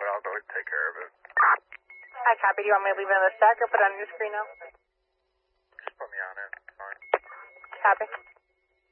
I'll go take care of it. Hi, copy. Do you want me to leave it on the stack or put it on your screen now? Just put me on it. It's fine. Copy.